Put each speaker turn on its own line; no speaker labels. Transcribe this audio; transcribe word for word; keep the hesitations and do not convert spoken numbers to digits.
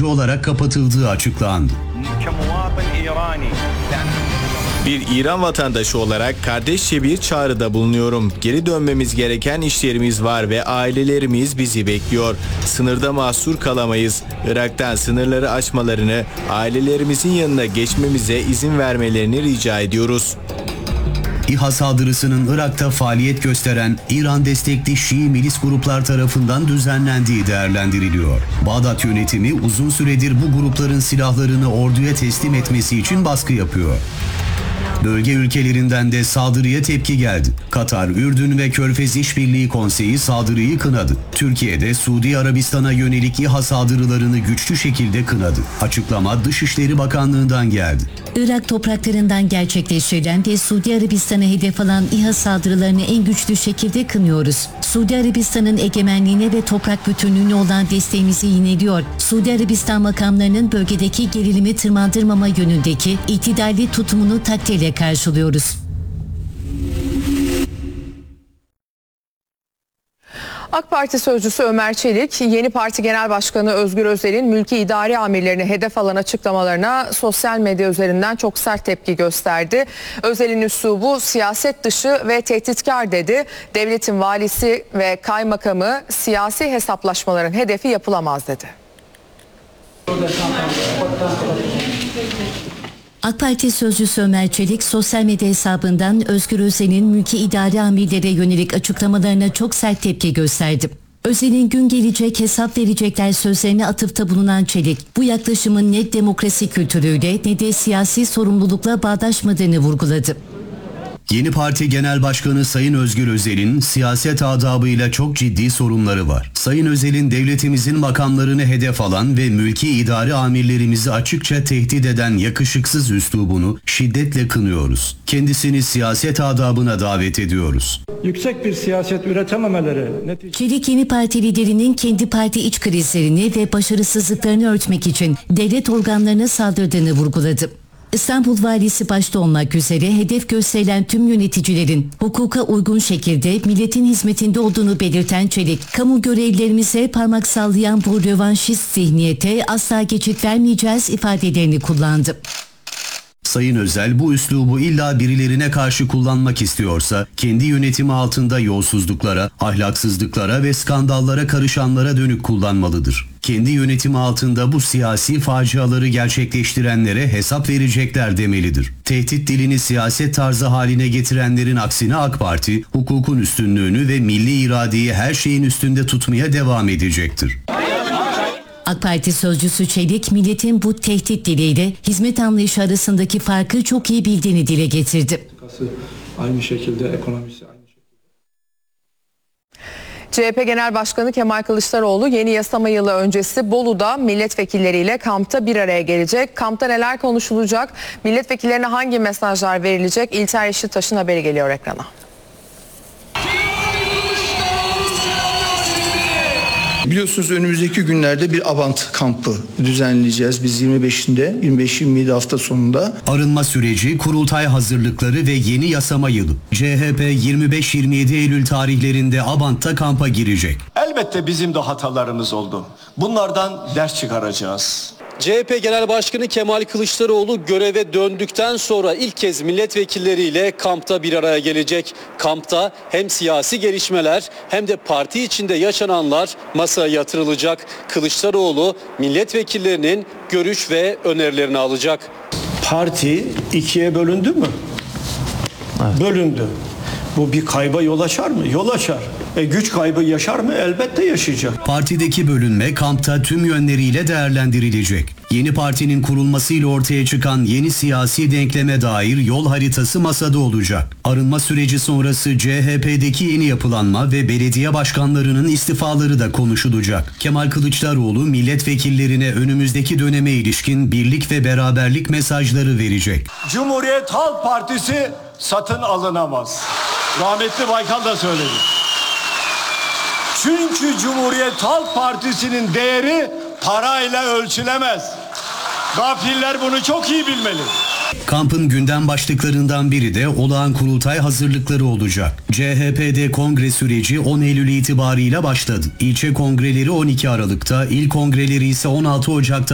süreci olarak kapatıldığı açıklandı.
Bir İran vatandaşı olarak kardeşçe bir çağrıda bulunuyorum. Geri dönmemiz gereken işlerimiz var ve ailelerimiz bizi bekliyor. Sınırda mahsur kalamayız. Irak'tan sınırları açmalarını, ailelerimizin yanına geçmemize izin vermelerini rica ediyoruz.
İHA saldırısının Irak'ta faaliyet gösteren İran destekli Şii milis gruplar tarafından düzenlendiği değerlendiriliyor. Bağdat yönetimi uzun süredir bu grupların silahlarını orduya teslim etmesi için baskı yapıyor. Bölge ülkelerinden de saldırıya tepki geldi. Katar, Ürdün ve Körfez İşbirliği Konseyi saldırıyı kınadı. Türkiye'de Suudi Arabistan'a yönelik İHA saldırılarını güçlü şekilde kınadı. Açıklama Dışişleri Bakanlığı'ndan geldi.
Irak topraklarından gerçekleştirilen ve Suudi Arabistan'a hedef alan İHA saldırılarını en güçlü şekilde kınıyoruz. Suudi Arabistan'ın egemenliğine ve toprak bütünlüğüne olan desteğimizi yineliyor. Suudi Arabistan makamlarının bölgedeki gerilimi tırmandırmama yönündeki itidalli tutumunu takdirle karşılıyoruz.
AK Parti sözcüsü Ömer Çelik, yeni parti genel başkanı Özgür Özel'in mülki idari amirlerini hedef alan açıklamalarına sosyal medya üzerinden çok sert tepki gösterdi. Özel'in üslubu siyaset dışı ve tehditkar dedi. Devletin valisi ve kaymakamı siyasi hesaplaşmaların hedefi yapılamaz dedi.
AK Parti sözcüsü Ömer Çelik sosyal medya hesabından Özgür Özel'in mülki idari amirlere yönelik açıklamalarına çok sert tepki gösterdi. Özel'in gün gelecek hesap verecekler sözlerine atıfta bulunan Çelik, bu yaklaşımın ne demokrasi kültürüyle ne de siyasi sorumlulukla bağdaşmadığını vurguladı.
Yeni parti genel başkanı Sayın Özgür Özel'in siyaset adabıyla çok ciddi sorunları var. Sayın Özel'in devletimizin makamlarını hedef alan ve mülki idari amirlerimizi açıkça tehdit eden yakışıksız üslubunu şiddetle kınıyoruz. Kendisini siyaset adabına davet ediyoruz.
Yüksek bir siyaset üretememeleri netice...
Çelik yeni parti liderinin kendi parti iç krizlerini ve başarısızlıklarını örtmek için devlet organlarına saldırdığını vurguladı. İstanbul Valisi başta olmak üzere hedef gösterilen tüm yöneticilerin hukuka uygun şekilde milletin hizmetinde olduğunu belirten Çelik, kamu görevlilerimize parmak sallayan bu rövanşist zihniyete asla geçit vermeyeceğiz ifadelerini kullandı.
Sayın Özel bu üslubu illa birilerine karşı kullanmak istiyorsa kendi yönetimi altında yolsuzluklara, ahlaksızlıklara ve skandallara karışanlara dönük kullanmalıdır. Kendi yönetimi altında bu siyasi faciaları gerçekleştirenlere hesap verecekler demelidir. Tehdit dilini siyaset tarzı haline getirenlerin aksine AK Parti, hukukun üstünlüğünü ve milli iradeyi her şeyin üstünde tutmaya devam edecektir.
AK Parti sözcüsü Çelik, milletin bu tehdit diliyle hizmet anlayışı arasındaki farkı çok iyi bildiğini dile getirdi.
Aynı şekilde ekonomisi aynı şekilde.
C H P Genel Başkanı Kemal Kılıçdaroğlu yeni yasama yılı öncesi Bolu'da milletvekilleriyle kampta bir araya gelecek. Kampta neler konuşulacak? Milletvekillerine hangi mesajlar verilecek? İlter Yeşiltaş'ın haberi geliyor ekrana.
Biliyorsunuz önümüzdeki günlerde bir Avant kampı düzenleyeceğiz. Biz yirmi beşinde, yirmi beş yirmi yedi hafta sonunda.
Arınma süreci, kurultay hazırlıkları ve yeni yasama yılı. C H P yirmi beş yirmi yedi Eylül tarihlerinde Abant'ta kampa girecek.
Elbette bizim de hatalarımız oldu. Bunlardan ders çıkaracağız.
C H P Genel Başkanı Kemal Kılıçdaroğlu göreve döndükten sonra ilk kez milletvekilleriyle kampta bir araya gelecek. Kampta hem siyasi gelişmeler hem de parti içinde yaşananlar masaya yatırılacak. Kılıçdaroğlu milletvekillerinin görüş ve önerilerini alacak.
Parti ikiye bölündü mü? Evet. Bölündü. Bu bir kayba yol açar mı? Yol açar. E, güç kaybı yaşar mı? Elbette yaşayacak.
Partideki bölünme kampta tüm yönleriyle değerlendirilecek. Yeni partinin kurulmasıyla ortaya çıkan yeni siyasi denkleme dair yol haritası masada olacak. Arınma süreci sonrası C H P'deki yeni yapılanma ve belediye başkanlarının istifaları da konuşulacak. Kemal Kılıçdaroğlu milletvekillerine önümüzdeki döneme ilişkin birlik ve beraberlik mesajları verecek.
Cumhuriyet Halk Partisi satın alınamaz. Rahmetli Baykal da söyledi. Çünkü Cumhuriyet Halk Partisi'nin değeri parayla ölçülemez. Gafiller bunu çok iyi bilmeli.
Kampın gündem başlıklarından biri de olağan kurultay hazırlıkları olacak. C H P'de kongre süreci on Eylül itibarıyla başladı. İlçe kongreleri on iki Aralık'ta, il kongreleri ise on altı Ocak'ta